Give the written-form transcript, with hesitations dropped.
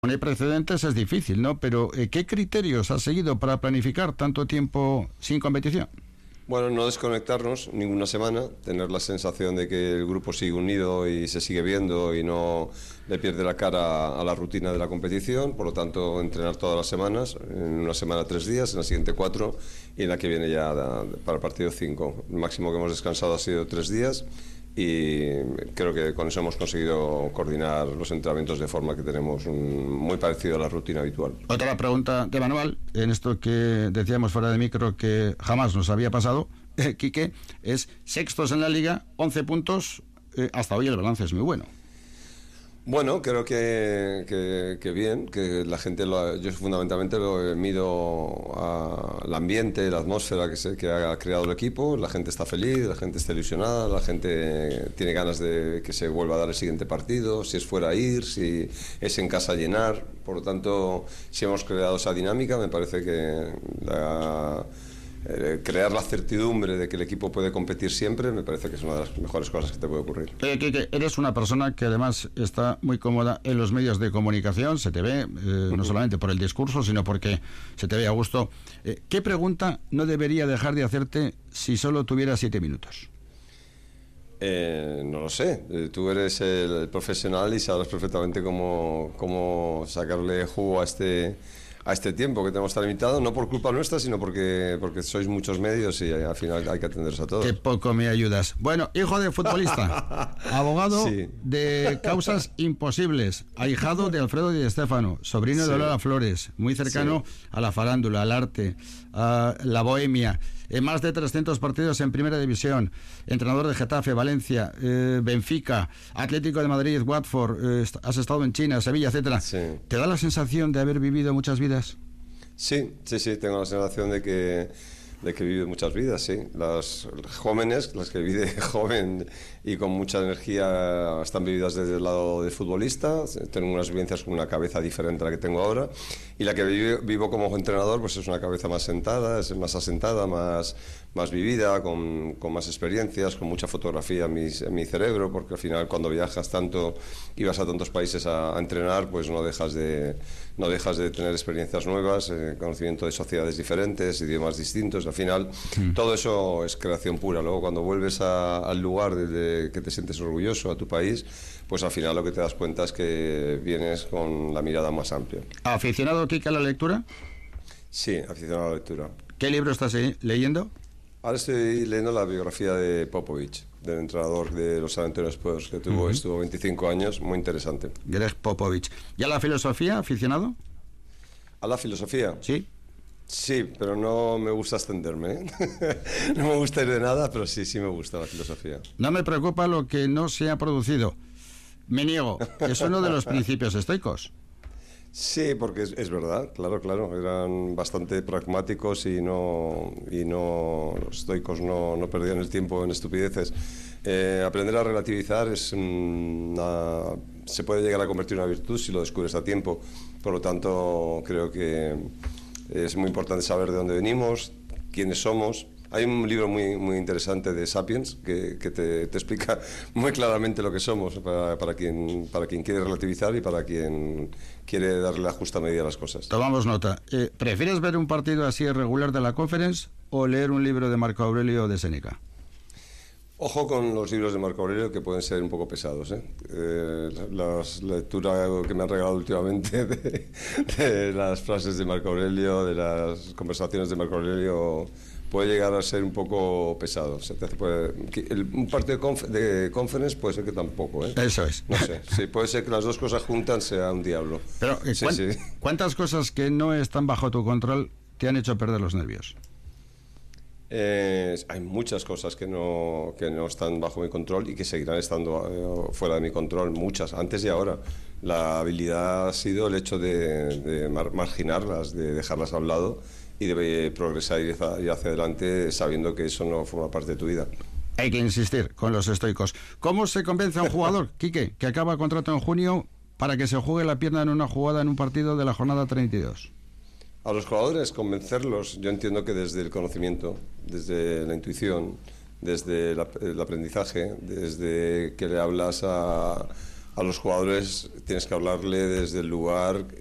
No hay precedentes, es difícil, ¿no? Pero ¿qué criterios has seguido para planificar tanto tiempo sin competición? Bueno, no desconectarnos ninguna semana, tener la sensación de que el grupo sigue unido y se sigue viendo y no le pierde la cara a la rutina de la competición. Por lo tanto, entrenar todas las semanas, en una semana 3 días, en la siguiente 4 y en la que viene ya para el partido 5. El máximo que hemos descansado ha sido 3 días y creo que con eso hemos conseguido coordinar los entrenamientos de forma que tenemos muy parecido a la rutina habitual. Otra pregunta de manual, en esto que decíamos fuera de micro que jamás nos había pasado, Quique, es sextos en la Liga, 11 puntos, hasta hoy el balance es muy bueno. Bueno, creo que bien, que la gente, yo fundamentalmente lo mido al ambiente, la atmósfera que ha creado el equipo. La gente está feliz, la gente está ilusionada, la gente tiene ganas de que se vuelva a dar el siguiente partido, si es fuera a ir, si es en casa a llenar. Por lo tanto, si hemos creado esa dinámica, me parece que crear la certidumbre de que el equipo puede competir siempre me parece que es una de las mejores cosas que te puede ocurrir. Quique, eres una persona que además está muy cómoda en los medios de comunicación, se te ve no solamente por el discurso, sino porque se te ve a gusto. ¿Qué pregunta no debería dejar de hacerte si solo tuvieras 7 minutos? No lo sé, tú eres el profesional y sabrás perfectamente cómo sacarle jugo a este tiempo que tenemos tan limitado, no por culpa nuestra, sino porque sois muchos medios y al final hay que atenderos a todos. Qué poco me ayudas. Bueno, hijo de futbolista, abogado sí, de causas imposibles, ahijado de Alfredo Di Stéfano, sobrino de Lola Flores, muy cercano a la farándula, al arte, a la bohemia, en más de 300 partidos en Primera División, entrenador de Getafe, Valencia, Benfica, Atlético de Madrid, Watford, has estado en China, Sevilla, etcétera. Sí. ¿Te da la sensación de haber vivido muchas vidas? Sí, tengo la sensación de que he vivido muchas vidas, sí. Las jóvenes, las que vive joven y con mucha energía, están vividas desde el lado de futbolista. Tengo unas vivencias con una cabeza diferente a la que tengo ahora. Y la que vivo como entrenador, pues es una cabeza más sentada, es más asentada, más vivida, con más experiencias, con mucha fotografía en mi cerebro, porque al final cuando viajas tanto y vas a tantos países a entrenar, pues no dejas de tener experiencias nuevas, conocimiento de sociedades diferentes, idiomas distintos. Al final todo eso es creación pura. Luego cuando vuelves al lugar desde que te sientes orgulloso, a tu país, pues al final lo que te das cuenta es que vienes con la mirada más amplia. ¿Aficionado, Quique, a la lectura? Sí, aficionado a la lectura. ¿Qué libro estás leyendo? Ahora estoy leyendo la biografía de Popovich, del entrenador de los San Antonio Spurs, que estuvo 25 años, muy interesante. Greg Popovich. ¿Y a la filosofía, aficionado? ¿A la filosofía? Sí. Sí, pero no me gusta extenderme, ¿eh? No me gusta ir de nada, pero sí me gusta la filosofía. No me preocupa lo que no se ha producido. Me niego. Es uno de los principios estoicos. Sí, porque es verdad, claro, eran bastante pragmáticos y los estoicos no perdían el tiempo en estupideces. Aprender a relativizar se puede llegar a convertir en una virtud si lo descubres a tiempo. Por lo tanto, creo que es muy importante saber de dónde venimos, quiénes somos. Hay un libro muy interesante de Sapiens que te explica muy claramente lo que somos para quien quiere relativizar y para quien quiere darle la justa medida a las cosas. Tomamos nota. ¿Prefieres ver un partido así regular de la Conference o leer un libro de Marco Aurelio o de Séneca? Ojo con los libros de Marco Aurelio, que pueden ser un poco pesados, ¿eh? Las lecturas que me han regalado últimamente de las frases de Marco Aurelio, de las conversaciones de Marco Aurelio, puede llegar a ser un poco pesado. Un partido de Conference puede ser que tampoco, ¿eh? Eso es. No sé, sí, puede ser que las dos cosas juntas sea un diablo. Pero, ¿cuántas cosas que no están bajo tu control te han hecho perder los nervios? Hay muchas cosas que no están bajo mi control y que seguirán estando fuera de mi control, muchas, antes y ahora. La habilidad ha sido el hecho de marginarlas, de dejarlas a un lado y de progresar y hacia adelante sabiendo que eso no forma parte de tu vida. Hay que insistir con los estoicos. ¿Cómo se convence a un jugador, Quique, que acaba contrato en junio, para que se juegue la pierna en una jugada en un partido de la jornada 32? A los jugadores, convencerlos, yo entiendo que desde el conocimiento, desde la intuición, desde el aprendizaje, desde que le hablas a a los jugadores tienes que hablarle desde el lugar